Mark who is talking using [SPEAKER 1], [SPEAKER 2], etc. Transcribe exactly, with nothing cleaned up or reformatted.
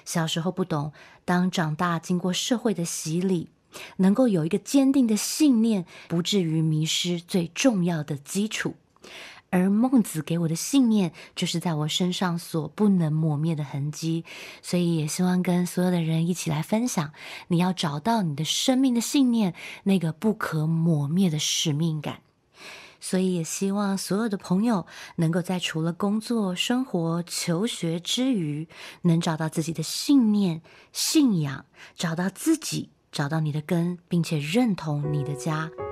[SPEAKER 1] 小时候不懂，当长大经过社会的洗礼，能够有一个坚定的信念，不至于迷失最重要的基础。而孟子给我的信念，就是在我身上所不能抹灭的痕迹，所以也希望跟所有的人一起来分享，你要找到你的生命的信念，那个不可抹灭的使命感。所以也希望所有的朋友能够在除了工作、生活、求学之余，能找到自己的信念、信仰，找到自己，找到你的根，并且认同你的家。